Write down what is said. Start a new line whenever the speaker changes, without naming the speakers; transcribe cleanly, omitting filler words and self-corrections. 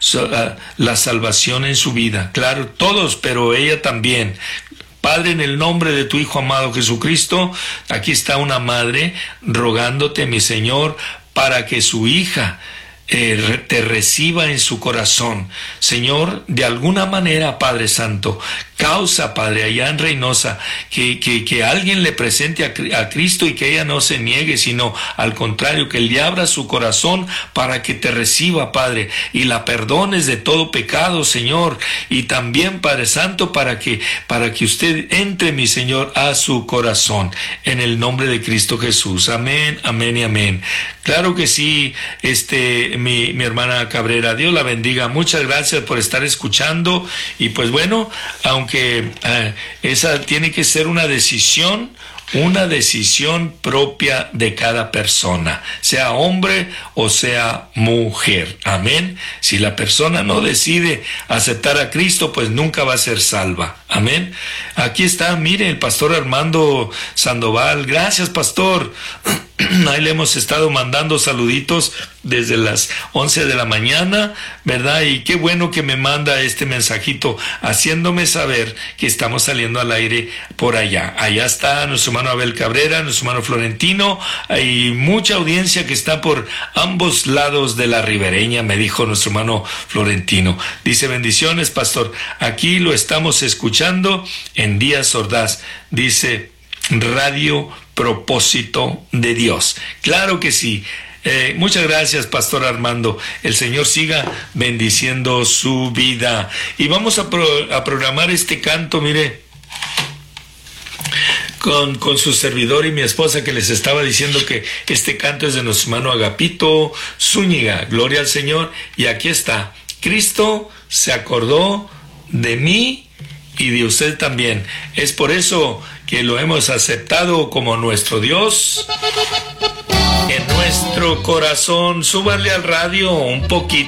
la salvación en su vida. Claro, todos, pero ella también. Padre, en el nombre de tu Hijo amado Jesucristo, aquí está una madre rogándote, mi Señor, para que su hija te reciba en su corazón. Señor, de alguna manera, Padre Santo, causa, Padre, allá en Reynosa, que alguien le presente a Cristo y que ella no se niegue, sino al contrario, que le abra su corazón para que te reciba, Padre, y la perdones de todo pecado, Señor, y también, Padre Santo, para que usted entre, mi Señor, a su corazón, en el nombre de Cristo Jesús. Amén, amén y amén. Claro que sí, mi hermana Cabrera, Dios la bendiga. Muchas gracias por estar escuchando. Y pues bueno, aunque esa tiene que ser una decisión propia de cada persona, sea hombre o sea mujer. Amén. Si la persona no decide aceptar a Cristo, pues nunca va a ser salva. Amén. Aquí está, mire, el pastor Armando Sandoval. Gracias, pastor. Ahí le hemos estado mandando saluditos desde las 11 de la mañana, ¿verdad? Y qué bueno que me manda este mensajito haciéndome saber que estamos saliendo al aire por allá. Allá está nuestro hermano Abel Cabrera, nuestro hermano Florentino. Hay mucha audiencia que está por ambos lados de la ribereña, me dijo nuestro hermano Florentino. Dice: bendiciones, pastor. Aquí lo estamos escuchando en Díaz Ordaz. Dice: Radio Propósito de Dios. Claro que sí. Muchas gracias, pastor Armando. El Señor siga bendiciendo su vida. Y vamos a programar este canto, mire, con su servidor y mi esposa, que les estaba diciendo que este canto es de nuestro hermano Agapito Zúñiga. Gloria al Señor. Y aquí está: Cristo se acordó de mí y de usted también. Es por eso que lo hemos aceptado como nuestro Dios en nuestro corazón. Súbanle al radio un poquito.